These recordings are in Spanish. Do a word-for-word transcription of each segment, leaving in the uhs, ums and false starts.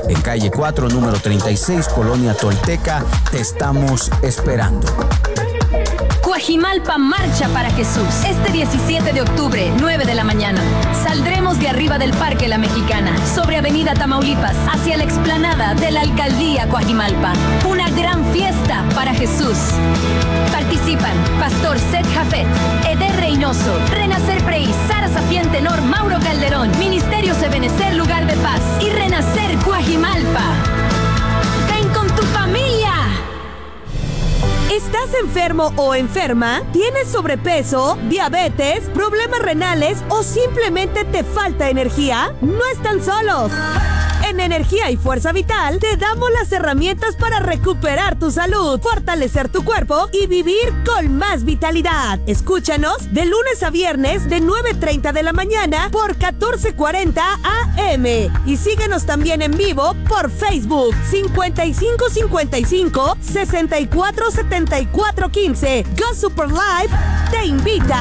en calle cuatro, número treinta y seis, Colonia Tolteca. Te estamos esperando. Cuajimalpa marcha para Jesús. Este diecisiete de octubre, nueve de la mañana. Saldremos de arriba del Parque La Mexicana, sobre Avenida Tamaulipas, hacia la explanada de la Alcaldía Cuajimalpa. Una gran fiesta para Jesús. Participan Pastor Seth Jafet, Eder Reynoso, Renacer Prey, Sara Sapien Tenor, Mauro Calderón, Ministerio Ebenecer Lugar de Paz y Renacer Cuajimalpa. ¡Ven con tu familia! ¿Estás enfermo o enferma? ¿Tienes sobrepeso, diabetes, problemas renales o simplemente te falta energía? No están solos. En Energía y Fuerza Vital te damos las herramientas para recuperar tu salud, fortalecer tu cuerpo y vivir con más vitalidad. Escúchanos de lunes a viernes de nueve treinta de la mañana por catorce cuarenta A M y síguenos también en vivo por Facebook cincuenta y cinco cincuenta y cinco, sesenta y cuatro setenta y cuatro quince. Go Super Live te invita.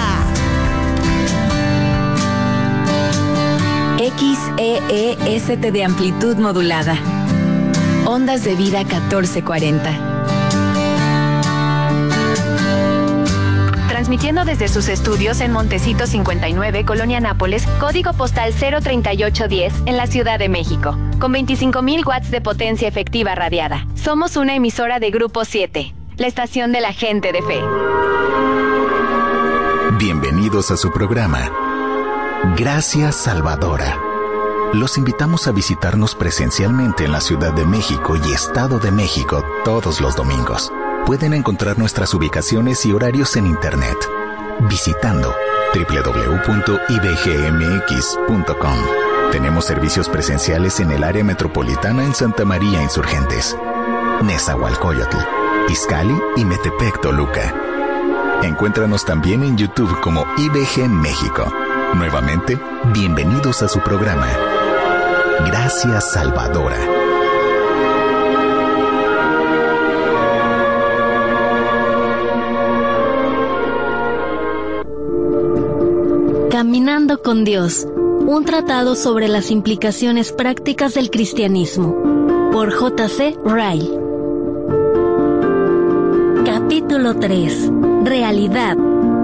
X E E S T de amplitud modulada. Ondas de vida catorce cuarenta. Transmitiendo desde sus estudios en Montecito cincuenta y nueve, Colonia Nápoles, código postal cero treinta y ocho diez, en la Ciudad de México, con veinticinco mil watts de potencia efectiva radiada. Somos una emisora de Grupo siete, la estación de la gente de fe. Bienvenidos a su programa Gracias Salvadora. Los invitamos a visitarnos presencialmente en la Ciudad de México y Estado de México todos los domingos. Pueden encontrar nuestras ubicaciones y horarios en internet visitando doble u doble u doble u punto i b g m x punto com. Tenemos servicios presenciales en el área metropolitana en Santa María Insurgentes, Nezahualcóyotl, Izcalli y Metepec, Toluca. Encuéntranos también en YouTube como I B G México. Nuevamente, bienvenidos a su programa Gracias Salvadora. Caminando con Dios, un tratado sobre las implicaciones prácticas del cristianismo, por J C Ryle. Capítulo tres. Realidad.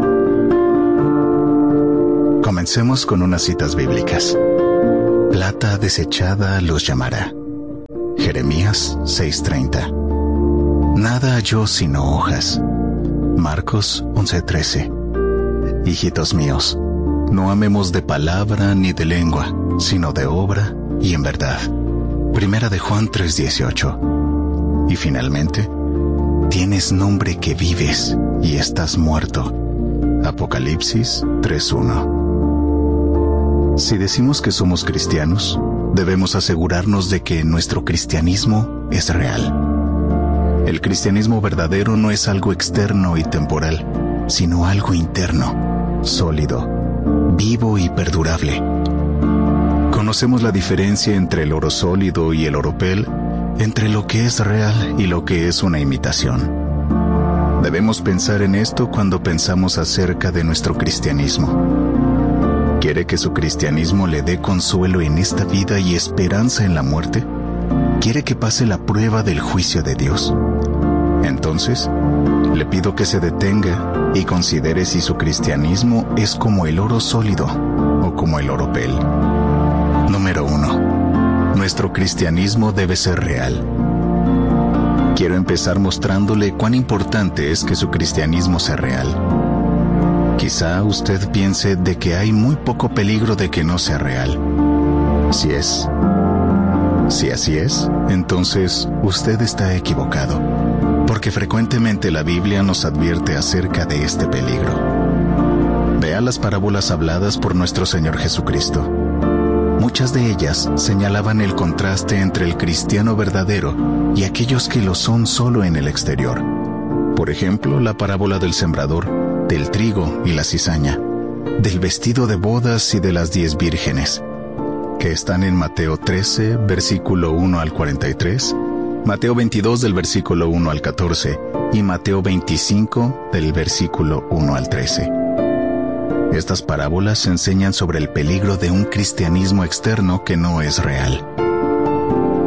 Comencemos con unas citas bíblicas. Plata desechada los llamará. Jeremías seis treinta. Nada halló sino hojas. Marcos once trece. Hijitos míos, no amemos de palabra ni de lengua, sino de obra y en verdad. Primera de Juan tres dieciocho. Y finalmente, tienes nombre que vives y estás muerto. Apocalipsis tres uno. Si decimos que somos cristianos, debemos asegurarnos de que nuestro cristianismo es real. El cristianismo verdadero no es algo externo y temporal, sino algo interno, sólido, vivo y perdurable. Conocemos la diferencia entre el oro sólido y el oropel, entre lo que es real y lo que es una imitación. Debemos pensar en esto cuando pensamos acerca de nuestro cristianismo. ¿Quiere que su cristianismo le dé consuelo en esta vida y esperanza en la muerte? ¿Quiere que pase la prueba del juicio de Dios? Entonces, le pido que se detenga y considere si su cristianismo es como el oro sólido o como el oropel. Número uno. Nuestro cristianismo debe ser real. Quiero empezar mostrándole cuán importante es que su cristianismo sea real. Quizá usted piense de que hay muy poco peligro de que no sea real. Si es, si así es, entonces usted está equivocado, porque frecuentemente la Biblia nos advierte acerca de este peligro. Vea las parábolas habladas por nuestro Señor Jesucristo. Muchas de ellas señalaban el contraste entre el cristiano verdadero y aquellos que lo son solo en el exterior. Por ejemplo, la parábola del sembrador, del trigo y la cizaña, del vestido de bodas y de las diez vírgenes, que están en Mateo trece, versículo uno al cuarenta y tres, Mateo veintidós del versículo uno al catorce y Mateo veinticinco del versículo uno al trece. Estas parábolas enseñan sobre el peligro de un cristianismo externo que no es real.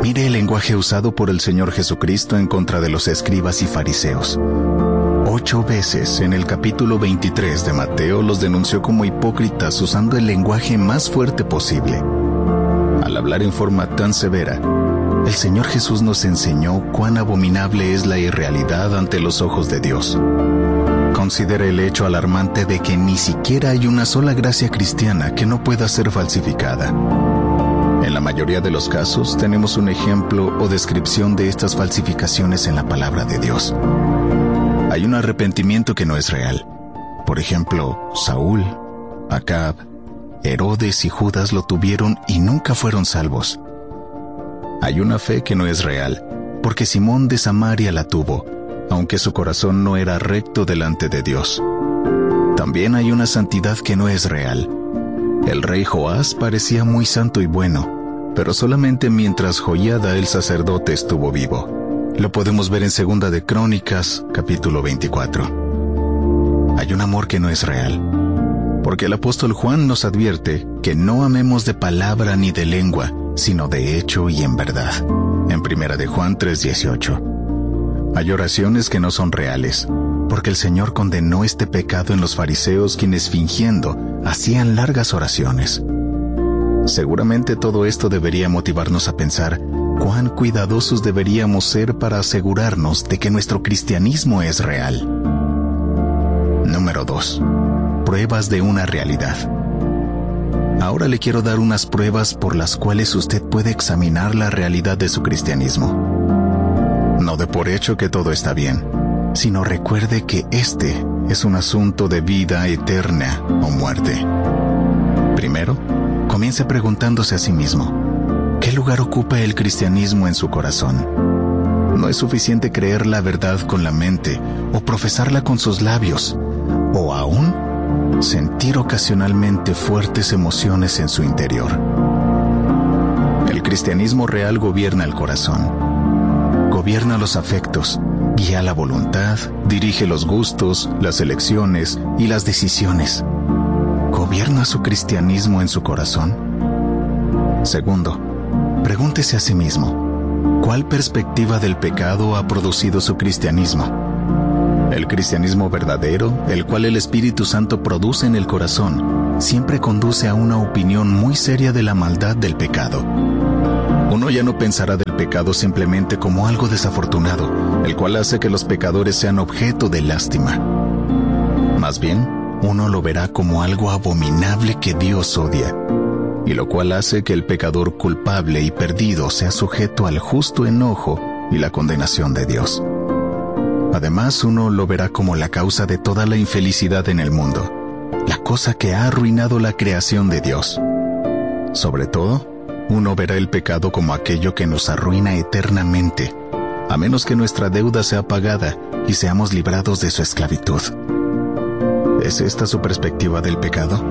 Mire el lenguaje usado por el Señor Jesucristo en contra de los escribas y fariseos. Ocho veces en el capítulo veintitrés de Mateo los denunció como hipócritas usando el lenguaje más fuerte posible. Al hablar en forma tan severa, el Señor Jesús nos enseñó cuán abominable es la irrealidad ante los ojos de Dios. Considera el hecho alarmante de que ni siquiera hay una sola gracia cristiana que no pueda ser falsificada. En la mayoría de los casos tenemos un ejemplo o descripción de estas falsificaciones en la palabra de Dios. Hay un arrepentimiento que no es real. Por ejemplo, Saúl, Acab, Herodes y Judas lo tuvieron y nunca fueron salvos. Hay una fe que no es real, porque Simón de Samaria la tuvo, aunque su corazón no era recto delante de Dios. También hay una santidad que no es real. El rey Joás parecía muy santo y bueno, pero solamente mientras Joiada el sacerdote estuvo vivo. Lo podemos ver en Segunda de Crónicas, capítulo veinticuatro. Hay un amor que no es real, porque el apóstol Juan nos advierte que no amemos de palabra ni de lengua, sino de hecho y en verdad, en Primera de Juan tres dieciocho. Hay oraciones que no son reales, porque el Señor condenó este pecado en los fariseos, quienes fingiendo hacían largas oraciones. Seguramente todo esto debería motivarnos a pensar cuán cuidadosos deberíamos ser para asegurarnos de que nuestro cristianismo es real. Número dos. Pruebas de una realidad. Ahora le quiero dar unas pruebas por las cuales usted puede examinar la realidad de su cristianismo. No dé por hecho que todo está bien, sino recuerde que este es un asunto de vida eterna o muerte. Primero, comience preguntándose a sí mismo, ¿qué lugar ocupa el cristianismo en su corazón? No es suficiente creer la verdad con la mente o profesarla con sus labios, o aún sentir ocasionalmente fuertes emociones en su interior. El cristianismo real gobierna el corazón. Gobierna los afectos, guía la voluntad, dirige los gustos, las elecciones y las decisiones. ¿Gobierna su cristianismo en su corazón? Segundo, pregúntese a sí mismo, ¿cuál perspectiva del pecado ha producido su cristianismo? El cristianismo verdadero, el cual el Espíritu Santo produce en el corazón, siempre conduce a una opinión muy seria de la maldad del pecado. Uno ya no pensará del pecado simplemente como algo desafortunado, el cual hace que los pecadores sean objeto de lástima. Más bien, uno lo verá como algo abominable que Dios odia, y lo cual hace que el pecador culpable y perdido sea sujeto al justo enojo y la condenación de Dios. Además, uno lo verá como la causa de toda la infelicidad en el mundo, la cosa que ha arruinado la creación de Dios. Sobre todo, uno verá el pecado como aquello que nos arruina eternamente, a menos que nuestra deuda sea pagada y seamos librados de su esclavitud. ¿Es esta su perspectiva del pecado?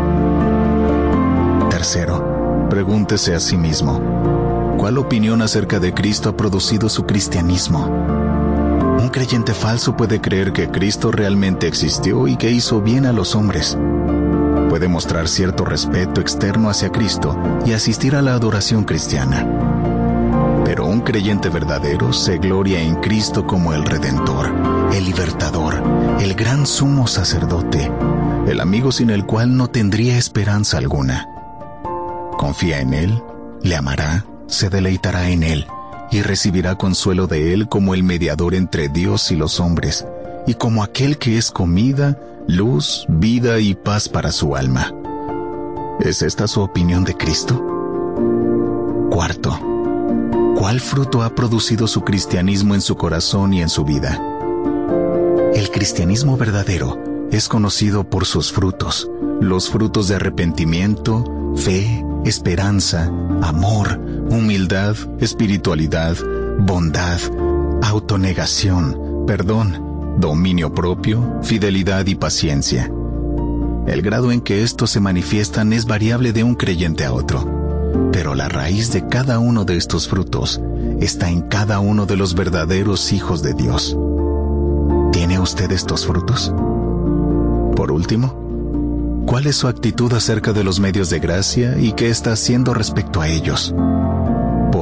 Tercero, pregúntese a sí mismo, ¿cuál opinión acerca de Cristo ha producido su cristianismo? Un creyente falso puede creer que Cristo realmente existió y que hizo bien a los hombres. Puede mostrar cierto respeto externo hacia Cristo y asistir a la adoración cristiana. Pero un creyente verdadero se gloria en Cristo como el Redentor, el Libertador, el gran sumo sacerdote, el amigo sin el cual no tendría esperanza alguna. Confía en Él, le amará, se deleitará en Él y recibirá consuelo de Él como el mediador entre Dios y los hombres, y como aquel que es comida, luz, vida y paz para su alma. ¿Es esta su opinión de Cristo? Cuarto, ¿cuál fruto ha producido su cristianismo en su corazón y en su vida? El cristianismo verdadero es conocido por sus frutos, los frutos de arrepentimiento, fe, esperanza, amor, humildad, espiritualidad, bondad, autonegación, perdón, dominio propio, fidelidad y paciencia. El grado en que estos se manifiestan es variable de un creyente a otro, pero la raíz de cada uno de estos frutos está en cada uno de los verdaderos hijos de Dios. ¿Tiene usted estos frutos? Por último, ¿cuál es su actitud acerca de los medios de gracia y qué está haciendo respecto a ellos? Por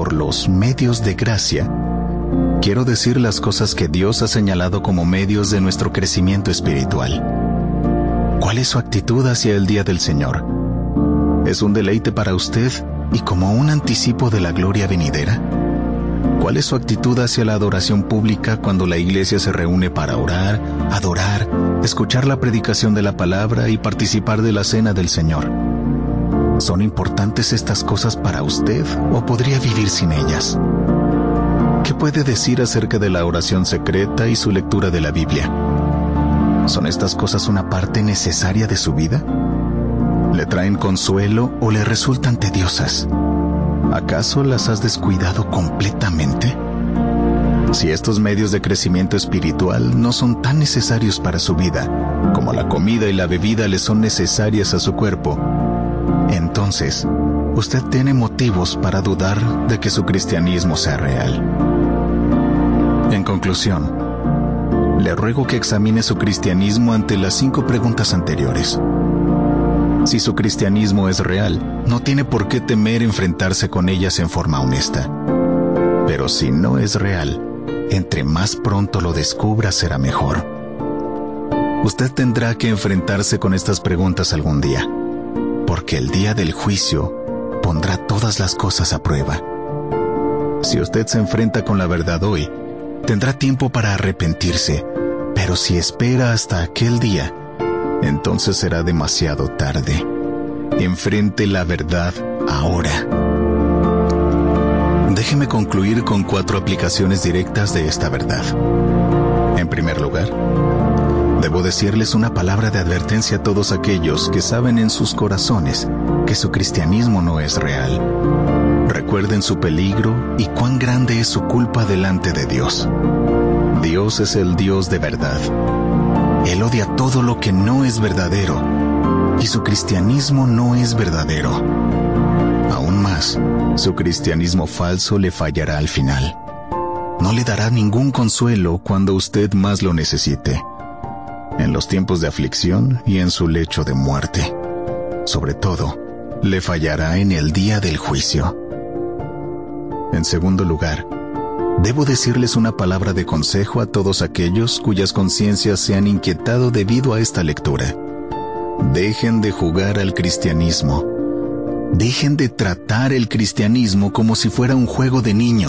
por los medios de gracia, quiero decir las cosas que Dios ha señalado como medios de nuestro crecimiento espiritual. ¿Cuál es su actitud hacia el día del Señor? ¿Es un deleite para usted y como un anticipo de la gloria venidera? ¿Cuál es su actitud hacia la adoración pública cuando la iglesia se reúne para orar, adorar, escuchar la predicación de la palabra y participar de la cena del Señor? ¿Son importantes estas cosas para usted o podría vivir sin ellas? ¿Qué puede decir acerca de la oración secreta y su lectura de la Biblia? ¿Son estas cosas una parte necesaria de su vida? ¿Le traen consuelo o le resultan tediosas? ¿Acaso las has descuidado completamente? Si estos medios de crecimiento espiritual no son tan necesarios para su vida, como la comida y la bebida le son necesarias a su cuerpo, entonces usted tiene motivos para dudar de que su cristianismo sea real. En conclusión, le ruego que examine su cristianismo ante las cinco preguntas anteriores. Si su cristianismo es real, no tiene por qué temer enfrentarse con ellas en forma honesta. Pero si no es real, entre más pronto lo descubra será mejor. Usted tendrá que enfrentarse con estas preguntas algún día, porque el día del juicio pondrá todas las cosas a prueba. Si usted se enfrenta con la verdad hoy, tendrá tiempo para arrepentirse, pero si espera hasta aquel día, entonces será demasiado tarde. Enfrente la verdad ahora. Déjeme concluir con cuatro aplicaciones directas de esta verdad. En primer lugar, debo decirles una palabra de advertencia a todos aquellos que saben en sus corazones que su cristianismo no es real. Recuerden su peligro y cuán grande es su culpa delante de Dios. Dios es el Dios de verdad. Él odia todo lo que no es verdadero, y su cristianismo no es verdadero. Aún más, su cristianismo falso le fallará al final. No le dará ningún consuelo cuando usted más lo necesite, en los tiempos de aflicción y en su lecho de muerte. Sobre todo, le fallará en el día del juicio. En segundo lugar, debo decirles una palabra de consejo a todos aquellos cuyas conciencias se han inquietado debido a esta lectura. Dejen de jugar al cristianismo. Dejen de tratar el cristianismo como si fuera un juego de niños.